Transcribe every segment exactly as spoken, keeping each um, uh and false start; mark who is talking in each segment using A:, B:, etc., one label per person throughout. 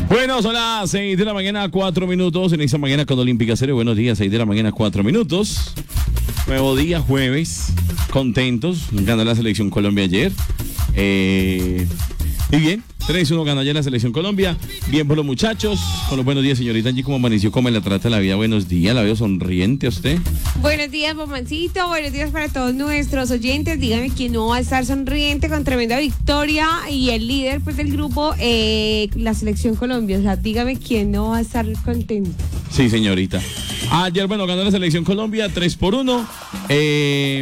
A: Bueno, son las seis de la mañana, cuatro minutos. En esta mañana con Olímpica Serie. Buenos días, seis de la mañana, cuatro minutos. Nuevo día, jueves. Contentos. Ganó la selección Colombia ayer. Eh, y bien, tres uno ganó ayer la selección Colombia. Bien por los muchachos. Con los buenos días, señorita Angie. ¿Cómo amaneció? ¿Cómo la trata la vida? Buenos días. La veo sonriente a usted.
B: Buenos días, Bomancito. Buenos días para todos nuestros oyentes. Dígame quién no va a estar sonriente con tremenda victoria y el líder pues del grupo, eh, la selección Colombia. O sea, dígame quién no va a estar contento.
A: Sí, señorita. Ayer, bueno, ganó la selección Colombia tres por uno. Eh,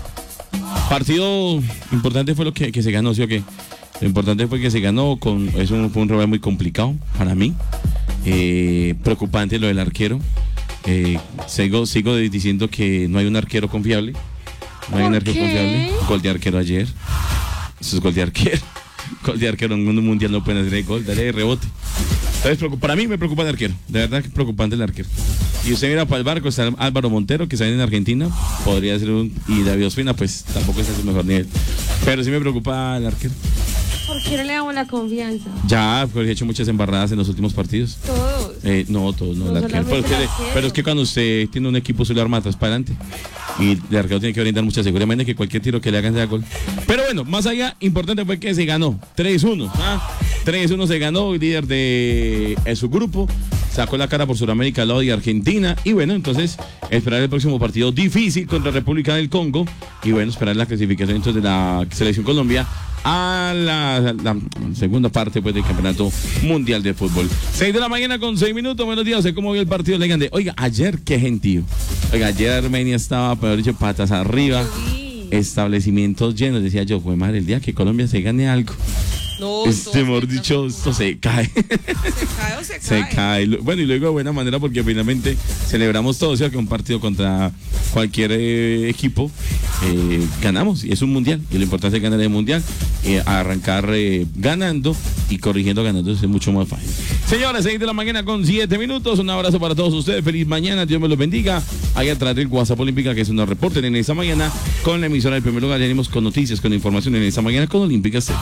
A: partido importante fue lo que, que se ganó, ¿sí o qué? Lo importante fue que se ganó con. Eso fue un rival muy complicado para mí. Eh, preocupante lo del arquero. Eh, sigo, sigo diciendo que no hay un arquero confiable. No hay un arquero
B: qué?
A: confiable. Gol de arquero ayer. Eso es gol de arquero. Gol de arquero en un mundial no pueden hacer gol, dale de rebote. Entonces, para mí me preocupa el arquero. De verdad que es preocupante el arquero. Y usted mira para el barco, está Álvaro Montero, que está en Argentina. Podría ser un. Y David Ospina, pues tampoco está en su mejor nivel. Pero sí me preocupa el arquero.
B: ¿Por qué no le damos la confianza?
A: Ya, porque he hecho muchas embarradas en los últimos partidos.
B: Todos.
A: Eh, no, todos, no,
B: No
A: el arquero. Pero, es
B: solamente
A: que,
B: el arquero.
A: pero es que cuando usted tiene un equipo, se lo arma atrás para adelante. Y el arquero tiene que brindar mucha seguridad, imagínate que cualquier tiro que le hagan sea gol. Pero bueno, más allá, importante fue que se ganó tres uno. ¿ah? tres uno se ganó, el líder de, de su grupo. Sacó la cara por Sudamérica al lado de Argentina. Y bueno, entonces esperar el próximo partido difícil contra República del Congo. Y bueno, esperar la clasificación entonces de la selección Colombia a la, la, la segunda parte pues del campeonato mundial de fútbol. seis de la mañana con seis minutos. Buenos días. Sé cómo vio el partido de Legande. Oiga, ayer qué gentío. Oiga, ayer Armenia estaba, peor dicho, patas arriba.
B: Sí.
A: Establecimientos llenos. Decía yo, fue madre, el día que Colombia se gane algo.
B: No,
A: Este, mejor dicho, esto se cae.
B: ¿Se cae o se cae?
A: Se cae. Bueno, y luego de buena manera porque finalmente celebramos todos, o sea, que un partido contra cualquier eh, equipo eh, ganamos. Y es un mundial. Y lo importante es ganar el mundial. Eh, arrancar eh, ganando y corrigiendo ganando. Eso es mucho más fácil. Señores, seis de la mañana con siete minutos. Un abrazo para todos ustedes. Feliz mañana. Dios me los bendiga. Ahí atrás del WhatsApp Olímpica, que es una reporten en esta mañana con la emisora del primer lugar. Ya venimos con noticias, con información en esta mañana con Olímpica Estéreo.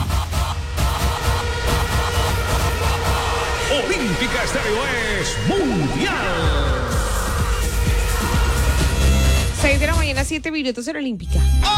C: Olímpica Estéreo es mundial.
B: seis de la mañana, siete minutos en Olímpica.